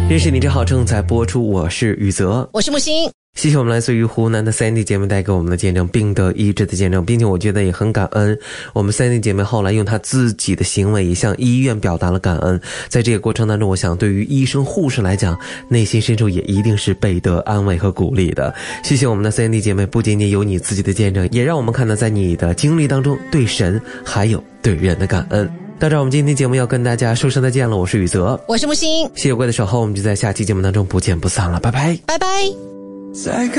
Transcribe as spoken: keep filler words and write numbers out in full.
认识你真好正在播出，我是宇泽， 我是木星。 谢谢我们来自于湖南的三弟姐妹带给我们的见证，病得医治的见证，并且我觉得也很感恩。我们三弟姐妹后来用她自己的行为也向医院表达了感恩。在这个过程当中，我想对于医生护士来讲，内心深处也一定是被得安慰和鼓励的。谢谢我们的三弟姐妹，不仅仅有你自己的见证，也让我们看到在你的经历当中对神还有对人的感恩。到这儿我们今天节目要跟大家说声再见了，我是宇泽， 我是木星， 谢谢各位的守候，我们就在下期节目当中不见不散了，拜拜， 拜拜。